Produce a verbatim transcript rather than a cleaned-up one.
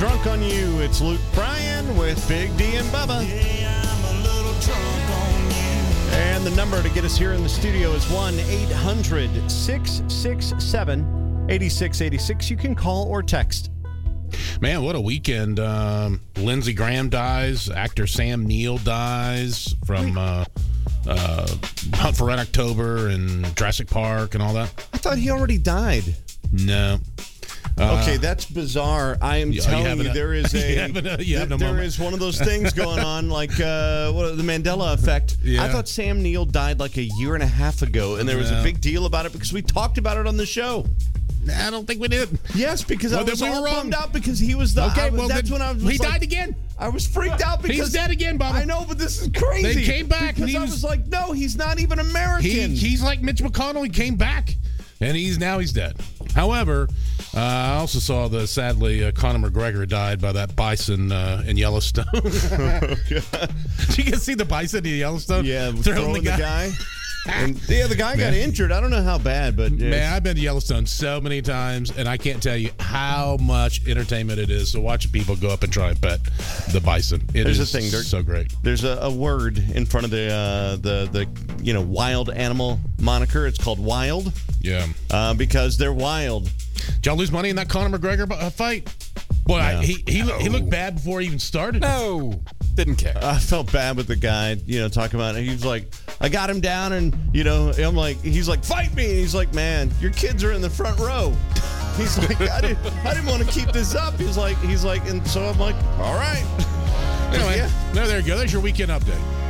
Drunk on You. It's Luke Bryan with Big D and Bubba. Yeah, I'm a little drunk on you. And the number to get us here in the studio is one eight hundred six six seven eight six eight six. You can call or text. Man, what a weekend. Um, Lindsey Graham dies. Actor Sam Neill dies from uh, uh, Hunt for Red October and Jurassic Park and all that. I thought he already died. No. Uh, Okay, that's bizarre. I am you telling having you, a- there is you a, having a- you th- having a there moment. is one of those things going on, like uh, what, the Mandela effect. Yeah. I thought Sam Neill died like a year and a half ago, and there was a Yeah. big deal about it because we talked about it on the show. I don't think we did. Yes, because Well, I then was we all were wrong. bummed out because he was the. Okay, I was- well, that's then when I was. he like- died again. I was freaked out because He's dead again, Bubba. I know, but this is crazy. They came back, and because he I was- was like, no, he's not even American. He, he's like Mitch McConnell. He came back, and he's now he's dead. However, uh, I also saw the sadly uh, Conor McGregor died by that bison uh, in Yellowstone. Did you guys see the bison in Yellowstone? yeah, throwing, throwing, the guy. And yeah, the guy got Man. injured. I don't know how bad, but yeah, Man, I've been to Yellowstone so many times, and I can't tell you how much entertainment it is to watch people go up and try and pet the bison. It There's is a thing, Dirk. so great. there's a, a word in front of the uh, the the you know wild animal moniker. It's called wild Yeah. uh, because they're wild. Did y'all lose money in that Conor McGregor bu- uh, fight? Boy, I, No. he he, look, he looked bad before he even started. No, didn't care. I felt bad with the guy, you know, talking about it. He was like, I got him down, and, you know, I'm like, he's like, fight me. And he's like, man, your kids are in the front row. He's like, I didn't, I didn't want to keep this up. He's like, he's like, and so I'm like, all right. Anyway, Yeah. there, there you go. There's your weekend update.